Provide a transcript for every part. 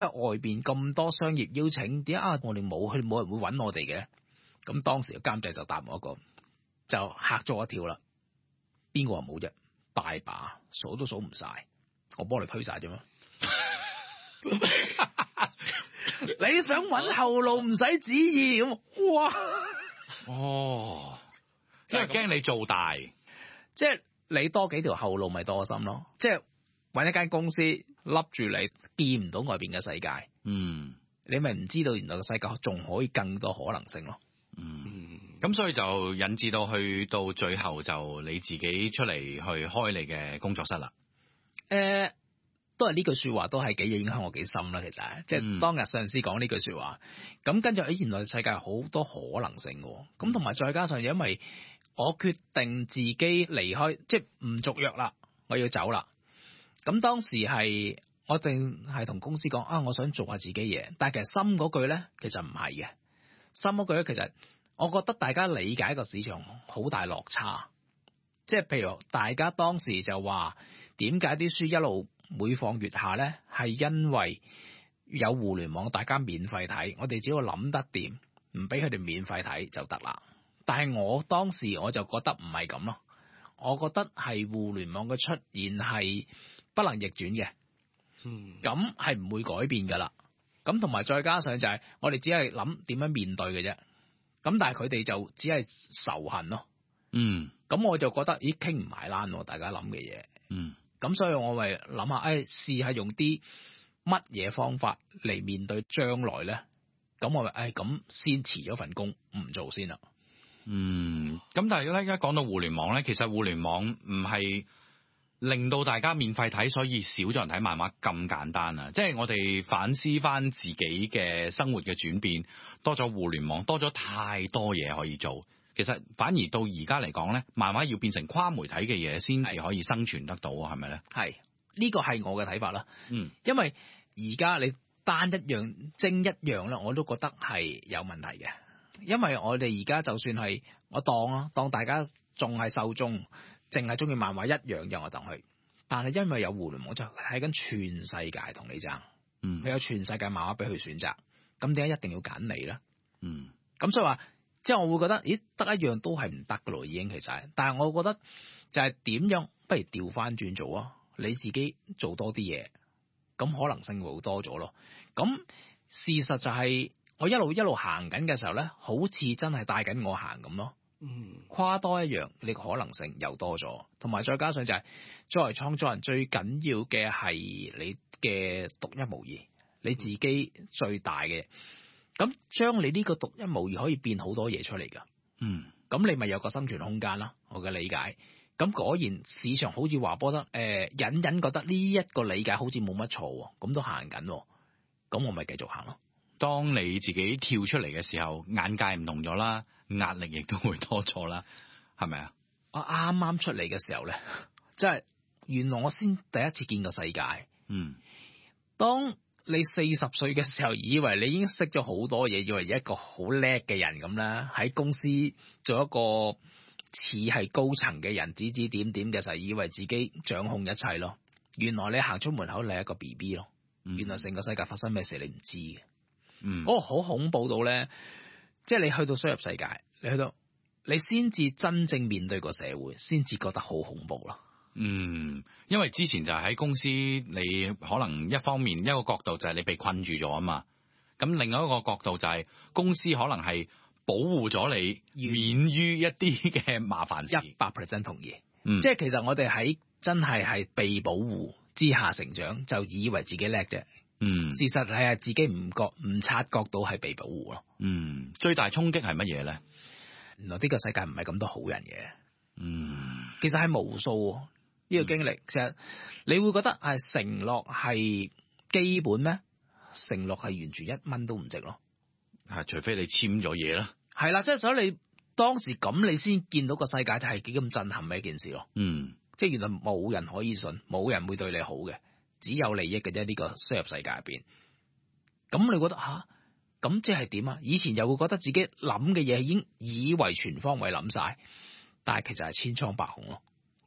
外邊咁多商業邀請，點解我哋冇人會揾我哋嘅？咁當時個監製就答我一個，就嚇咗我一跳啦。邊個話冇啫？大把，數都數唔晒，我幫你推晒啫嘛。你想揾後路唔使旨意咁，哇！ 哦，即係驚你做大， 即係你多幾條後路咪多心咯。即係揾一間公司笠住你，見唔到外邊嘅世界。你咪唔知道原來個世界仲可以更多可能性咯。 咁所以就引致到去到最後就你自己出嚟去開你嘅工作室啦。 都係呢句說話都係幾影響我幾深啦。其實即係當日上司講呢句說話，咁跟住原來世界好多可能性嘅。咁同埋再加上因為我決定自己離開，即係唔續約啦，我要走啦。咁當時係我淨係同公司講我想做下自己嘢，但係其實心嗰句咧，其實唔係嘅。心嗰句咧，其實我覺得大家理解個市場好大落差。即係譬如大家當時就話，點解啲書一路每況愈下咧？係因為有互聯網，大家免費睇，我哋只要諗得掂，唔俾佢哋免費睇就得啦。但係我當時我就覺得唔係咁咯，我覺得係互聯網嘅出現係不能逆轉嘅，咁係唔會改變噶啦。咁同埋再加上就係我哋只係諗點樣面對嘅啫。咁但係佢哋就只係仇恨咯。咁我就覺得傾唔埋欄喎，大家諗嘅嘢。咁所以我咪諗下，試下用啲乜嘢方法嚟面對將來咧。咁我咪咁先辭咗份工，唔做先啦。 咁但係咧，而家講到互聯網咧，其實互聯網唔係令到大家免費睇，所以少咗人睇漫畫咁簡單啊！即係我哋反思翻自己嘅生活嘅轉變，多咗互聯網，多咗太多嘢可以做。其實反而到而家嚟講咧，漫畫要變成跨媒體嘅嘢先至可以生存得到，係咪咧？ 係呢個係我嘅睇法啦。因為而家你單一樣精一樣咧，我都覺得係有問題嘅。因為我哋而家就算係我當大家仲係受眾，淨係中意漫畫一樣嘅我當佢，但係因為有互聯網就睇緊全世界同你爭，佢有全世界漫畫俾佢選擇，咁點解一定要揀你咧？咁所以話，即係我會覺得，得一樣都係唔得噶咯，已經其實。但係我覺得就係點樣，不如調翻轉做啊！你自己做多啲嘢，咁可能性會好多咗咯。咁事實就係我一路行緊嘅時候咧，好似真係帶緊我行咁咯。跨多一樣，你個可能性又多咗，同埋再加上就係作為創作人最緊要嘅係你嘅獨一無二，你自己最大嘅。咁將你呢個獨一無二可以變好多嘢出嚟噶。咁你咪有個生存空間啦。我嘅理解。咁果然市場好似話波得隱隱覺得呢一個理解好似冇乜錯，咁都行緊。咁我咪繼續行咯。 當你自己跳出嚟嘅時候，眼界唔同咗啦，壓力亦都會多咗啦，係咪啊？ 我啱啱出嚟嘅時候咧，即係原來我先第一次見個世界。當你40歲嘅時候，以為你已經識咗好多嘢，以為一個好叻嘅人咁啦，喺公司做一個似係高層嘅人，指指點點嘅時候，以為自己掌控一切咯。原來你行出門口，你係一個 BB 咯。原來成個世界發生咩事，你唔知嘅。嗰個好恐怖到咧，即係你去到商業世界，你先至真正面對個社會，先至覺得好恐怖咯。 因為之前就係喺公司，你可能一方面一個角度就係你被困住咗啊嘛，咁另外一個角度就係公司可能係保護咗你免於一啲嘅麻煩事。 100% 同意。即係其實我哋喺真係被保護之下成長，就以為自己叻啫。事實係自己唔察覺到係被保護咯。 最大衝擊係乜嘢咧？ 原來呢個世界唔係咁多好人嘅。其實係無數呢個經歷。其實你會覺得係承諾係基本咩？承諾係完全1蚊都唔值咯。 除非你簽咗嘢啦。 係啦，即係所以你當時咁，你先見到個世界就係幾咁震撼嘅一件事咯。即係原來冇人可以信，冇人會對你好嘅。只有利益嘅啫，呢個商業世界入邊。咁你覺得咁即係點啊？以前又會覺得自己諗嘅嘢已經以為全方位諗晒，但係其實係千瘡百孔咯。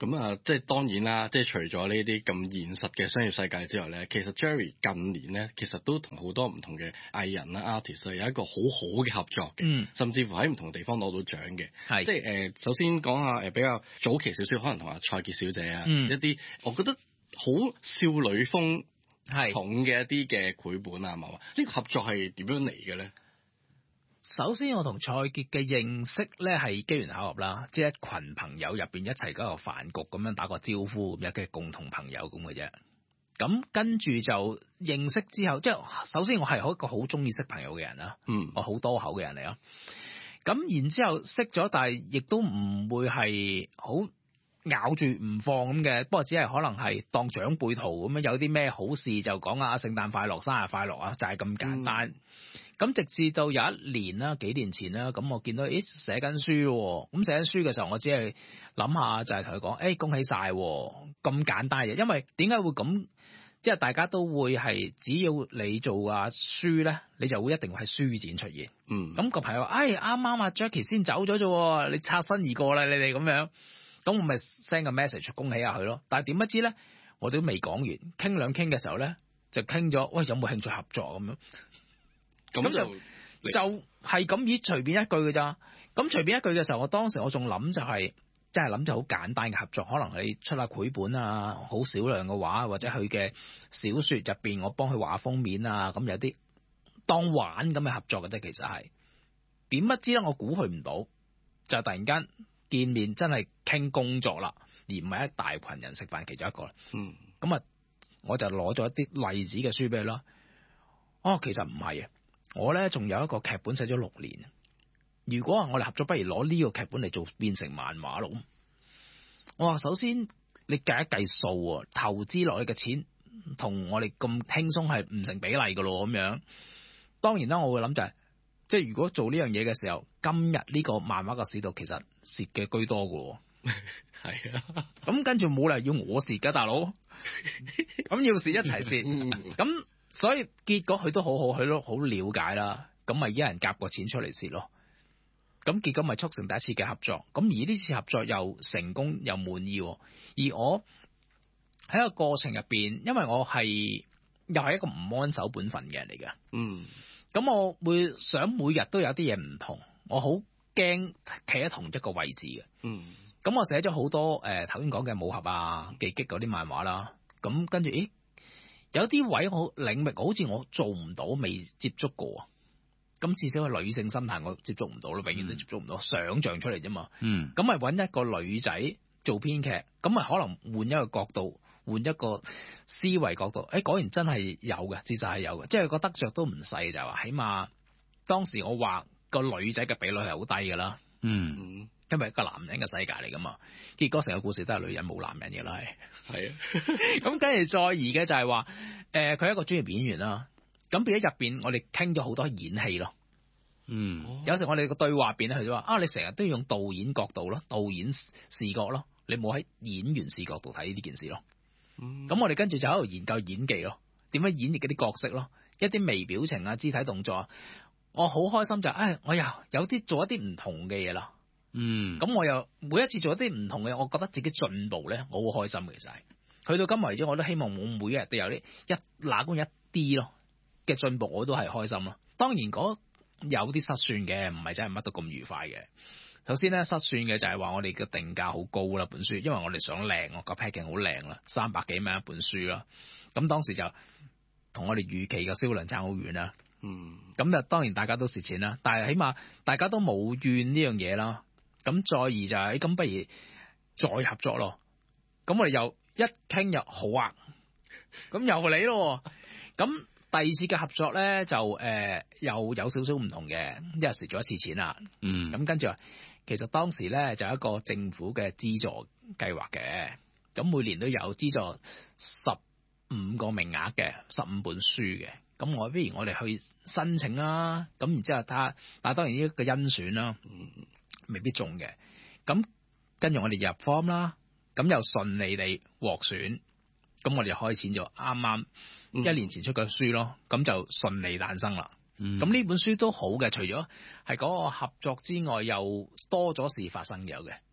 咁啊，即係當然啦，即係除咗呢啲咁現實嘅商業世界之外咧，其實 Jerry 近年咧，其實都同好多唔同嘅藝人啦、artist 有一個好好嘅合作嘅，甚至乎喺唔同地方攞到獎嘅。 係即係首先講下比較早期少少，可能同阿蔡潔小姐啊，一啲我覺得好少女風重嘅一啲嘅繪本啊，係嘛？呢個合作係點樣嚟嘅咧？ 首先，我同蔡潔嘅認識咧係機緣巧合啦，即係一群朋友入邊一齊嗰個飯局咁樣打個招呼，咁嘅共同朋友咁嘅啫。咁跟住就認識之後，即係首先我係一個好中意識朋友嘅人啦，我好多口嘅人嚟咯。咁然之後識咗，但係亦都唔會係好咬住唔放咁嘅，不過只係可能係當長輩圖咁樣，有啲咩好事就講啊，聖誕快樂、生日快樂啊，就係咁簡單。咁直至到有一年啦，幾年前啦，咁我見到寫緊書喎，咁寫緊書嘅時候，我只係諗下就係同佢講，恭喜晒咁簡單嘅，因為點解會咁？即係大家都會係只要你做書咧，你就會一定會喺書展出現。咁個朋友啱啱阿 Jackie 先走咗啫，你擦身而過啦，你哋咁樣，咁我咪 send 個 message 恭喜下佢咯。但係點不知咧，我哋都未講完，傾兩傾嘅時候咧，就傾咗，喂，有冇興趣合作咁樣？咁就係咁以隨便一句嘅咋。咁隨便一句嘅時候，我當時我仲諗就係，即係諗就好簡單嘅合作，可能你出下繪本啊，好少量嘅畫，或者佢嘅小說入邊，我幫佢畫封面啊，咁有啲當玩咁嘅合作嘅啫。其實係點不知咧，我估佢唔到，就突然間見面真係傾工作啦，而唔係一大群人食飯其中一個啦。咁我就攞咗一啲例子嘅書俾佢啦。其實唔係啊。我咧仲有一個劇本寫咗6年，如果我哋合作，不如攞呢個劇本嚟做變成漫畫咯。我話首先你計一計數喎，投資落去嘅錢同我哋咁輕鬆係唔成比例噶咯咁樣。當然啦，我會諗就係，即係如果做呢樣嘢嘅時候，今日呢個漫畫嘅市道其實蝕嘅居多噶。 係啊， 咁跟住冇理由要我蝕噶，大佬。咁要蝕一齊蝕。咁所以結果佢都好好，佢都好了解啦。咁咪一人夾個錢出嚟蝕咯。咁結果咪促成第一次嘅合作。咁而呢次合作又成功又滿意。而我喺個過程入邊，因為我係又係一個唔安守本分嘅人嚟嘅。咁我會想每日都有啲嘢唔同。我好驚企喺同一個位置嘅。咁我寫咗好多頭先講嘅武俠啊、技擊嗰啲漫畫啦。咁跟住有啲位領域好似我做唔到，未接觸過啊。咁至少係女性心態我接觸唔到咯，永遠都接觸唔到，想像出嚟啫嘛。咁咪揾一個女仔做編劇，咁咪可能換一個角度，換一個思維角度。果然真係有嘅，事實係有嘅，即係個得着都唔細，就係話起碼當時我話個女仔嘅比率係好低㗎啦。因為一個男人嘅世界嚟噶嘛，結果成個故事都係女人冇男人嘅啦，係啊。咁跟住再而嘅就係話，佢係一個專業演員啦。咁變咗入邊，我哋傾咗好多演戲咯。有時我哋個對話入邊咧，佢就話你成日都要用導演角度咯，導演視覺咯，你冇喺演員視角度睇呢件事咯。咁我哋跟住就喺度研究演技咯，點樣演繹嗰啲角色咯，一啲微表情啊、肢體動作啊，我好開心就我又有啲做一啲唔同嘅嘢啦。咁我又每一次做一啲唔同嘅，我覺得自己進步咧，我好開心嘅。其實係去到今日為止，我都希望我每一日都有啲哪管一啲咯嘅進步，我都係開心咯。當然有啲失算嘅，唔係真係乜都咁愉快嘅。首先咧，失算嘅就係話我哋嘅定價好高啦，本書，因為我哋想靚，我個 packing 好靚啦，300幾蚊一本書啦。咁當時就同我哋預期嘅銷量差好遠啦。咁就當然大家都蝕錢啦，但係起碼大家都冇怨呢樣嘢啦。咁再而就係咁，不如再合作咯。咁我哋又一傾又好啊，咁又嚟咯。咁第二次嘅合作咧就又有少少唔同嘅，因為蝕咗一次錢啦。咁跟住話，其實當時咧就有一個政府嘅資助計劃嘅，咁每年都有資助15個名額嘅，15本書嘅。咁不如我哋去申請啦。咁然之後但係當然呢一個甄選啦。未必中嘅，咁跟住我哋入 form 啦，咁又順利地獲選，咁我哋就開始咗啱啱1年前出嘅書咯，咁就順利誕生啦。咁呢本書都好嘅，除咗係嗰個合作之外，又多咗事發生有嘅。